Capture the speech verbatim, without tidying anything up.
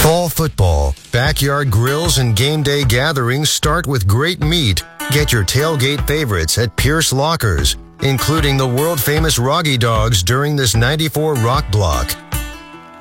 Fall football, backyard grills, and game day gatherings start with great meat. Get your tailgate favorites at Pierce Lockers, including the world-famous Roggy Dogs during this ninety-four Rock Block.